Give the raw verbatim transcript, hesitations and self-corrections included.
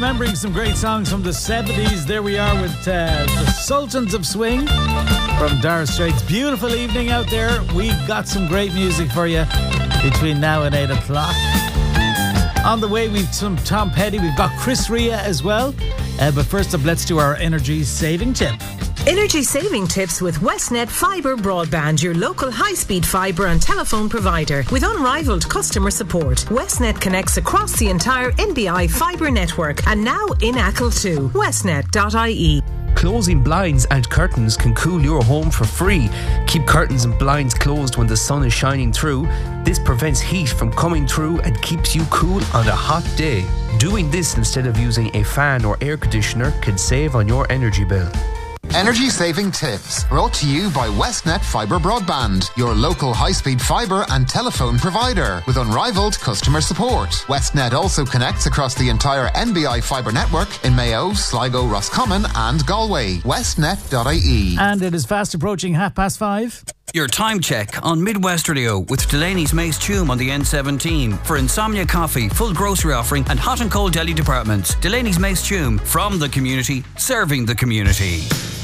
remembering some great songs from the seventies. There we are with uh, the Sultans of Swing from Dire Straits. Beautiful evening out there. We've got some great music for you between now and eight o'clock. On the way, we've some Tom Petty. We've got Chris Rea as well. Uh, but first up, let's do our energy saving tip. Energy saving tips with Westnet Fibre Broadband, your local high-speed fibre and telephone provider. With unrivaled customer support, Westnet connects across the entire N B I fibre network and now in Achill too. westnet dot I E. Closing blinds and curtains can cool your home for free. Keep curtains and blinds closed when the sun is shining through. This prevents heat from coming through and keeps you cool on a hot day. Doing this instead of using a fan or air conditioner can save on your energy bill. Energy saving tips brought to you by Westnet Fibre Broadband, your local high-speed fibre and telephone provider with unrivaled customer support. Westnet also connects across the entire N B I fibre network in Mayo, Sligo, Roscommon and Galway. westnet dot I E. And it is fast approaching half past five. Your time check on Midwest Radio with Delaney's Mace Tume on the N seventeen. For Insomnia Coffee, full grocery offering and hot and cold deli departments. Delaney's Mace Tume, from the community, serving the community.